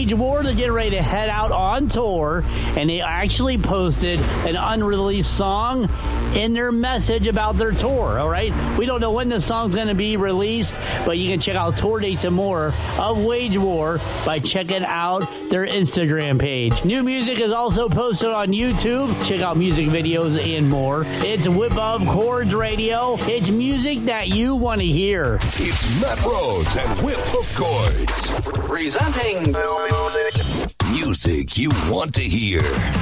Wage War. They're getting ready to head out on tour, and they actually posted an unreleased song in their message about their tour, all right? We don't know when the song's going to be released, but you can check out tour dates and more of Wage War by checking out their Instagram page. New music is also posted on YouTube. Check out music videos and more. It's Whip of Chords Radio. It's music that you want to hear. It's Matt Rhodes and Whip of Chords. Presenting Music you want to hear.